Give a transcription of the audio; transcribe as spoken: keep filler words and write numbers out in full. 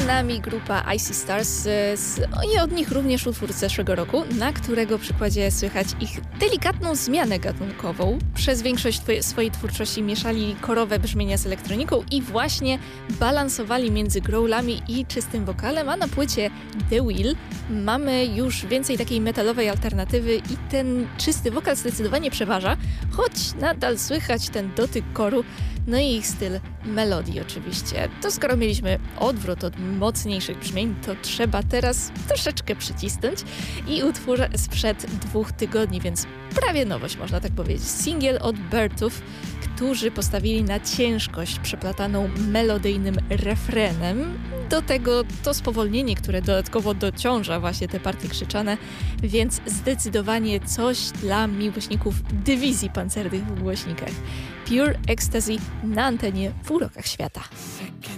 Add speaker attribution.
Speaker 1: nami grupa Icy Stars z, i od nich również utwór z zeszłego roku, na którego przykładzie słychać ich delikatną zmianę gatunkową. Przez większość twoje, swojej twórczości mieszali korowe brzmienia z elektroniką i właśnie balansowali między growlami i czystym wokalem, a na płycie The Wheel mamy już więcej takiej metalowej alternatywy i ten czysty wokal zdecydowanie przeważa, choć nadal słychać ten dotyk koru, no i ich styl melodii oczywiście. To skoro mieliśmy odwrót od mocniejszych brzmień, to trzeba teraz troszeczkę przycisnąć i utwór sprzed dwóch tygodni, więc prawie nowość, można tak powiedzieć. Singiel od Birdtooth, którzy postawili na ciężkość przeplataną melodyjnym refrenem. Do tego to spowolnienie, które dodatkowo dociąża właśnie te partie krzyczane, więc zdecydowanie coś dla miłośników dywizji pancernych w głośnikach. Pure Ecstasy na antenie w Urokach Świata.